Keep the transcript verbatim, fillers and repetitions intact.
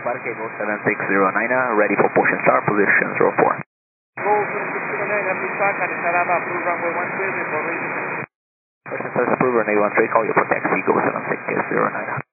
Embarque Go seven six zero nine, ready for push and start, position zero four. Go seven six zero nine, after start, and Saraba, approve runway one three, report ready. First and first approval, runway one three, call you for taxi, Go seven six zero nine.